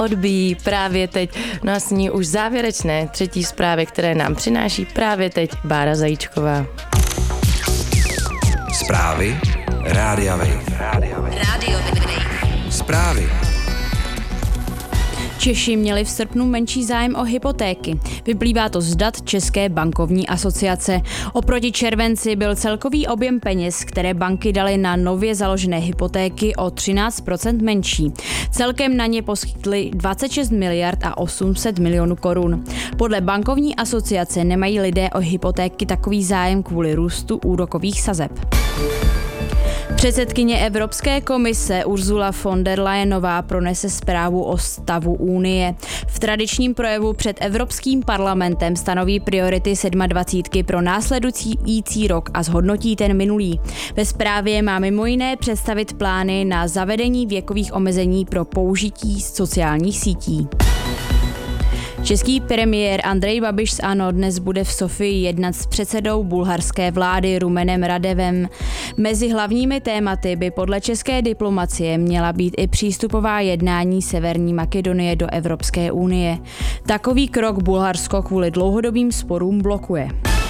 odbíjí právě teď. No a s ní už závěrečné třetí zprávy, které nám přináší právě teď Bára Zajíčková. Zprávy Rádia Wave. Zprávy. Češi měli v srpnu menší zájem o hypotéky. Vyplývá to z dat České bankovní asociace. Oproti červenci byl celkový objem peněz, které banky daly na nově založené hypotéky, o 13% menší. Celkem na ně poskytly 26 miliard a 800 milionů korun. Podle bankovní asociace nemají lidé o hypotéky takový zájem kvůli růstu úrokových sazeb. Předsedkyně Evropské komise Ursula von der Leyenová pronese zprávu o stavu Unie. V tradičním projevu před Evropským parlamentem stanoví priority 27 pro následující rok a zhodnotí ten minulý. Ve zprávě má mimo jiné představit plány na zavedení věkových omezení pro použití sociálních sítí. Český premiér Andrej Babiš z ANO dnes bude v Sofii jednat s předsedou bulharské vlády Rumenem Radevem. Mezi hlavními tématy by podle české diplomacie měla být i přístupová jednání Severní Makedonie do Evropské unie. Takový krok Bulharsko kvůli dlouhodobým sporům blokuje.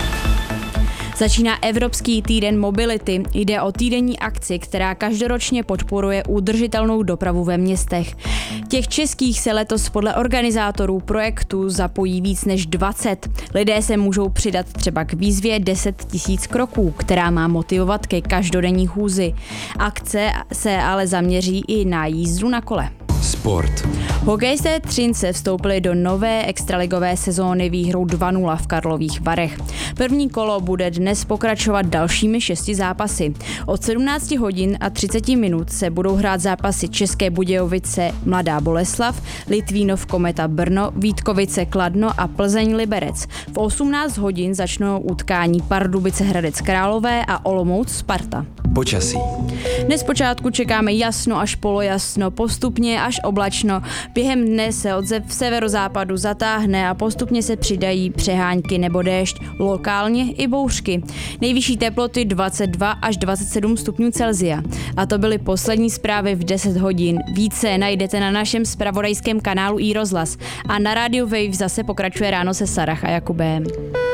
Začíná Evropský týden mobility. Jde o týdenní akci, která každoročně podporuje udržitelnou dopravu ve městech. Těch českých se letos podle organizátorů projektu zapojí víc než 20. Lidé se můžou přidat třeba k výzvě 10 000 kroků, která má motivovat ke každodenní chůzi. Akce se ale zaměří i na jízdu na kole. Sport. Hokejisté Třince vstoupili do nové extraligové sezóny výhrou 2-0 v Karlových Varech. První kolo bude dnes pokračovat dalšími 6 zápasy. Od 17 hodin a 30 minut se budou hrát zápasy České Budějovice Mladá Boleslav, Litvínov Kometa Brno, Vítkovice Kladno a Plzeň Liberec. V 18 hodin začnou utkání Pardubice Hradec Králové a Olomouc Sparta. Počasí. Dnes počátku čekáme jasno až polojasno, postupně až oblačno. Během dne se od severozápadu zatáhne a postupně se přidají přehánky nebo déšť, lokálně i bouřky. Nejvyšší teploty 22 až 27 stupňů Celsia. A to byly poslední zprávy v 10 hodin. Více najdete na našem zpravodajském kanálu iRozhlas. A na Radio Wave zase pokračuje ráno se Sarah a Jakubem.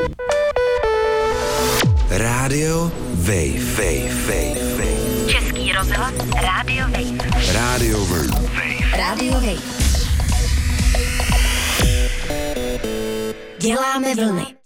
Radio Wave. Český rozhlas Radio Wave. Radio Wave. Radio Wave. Děláme vlny.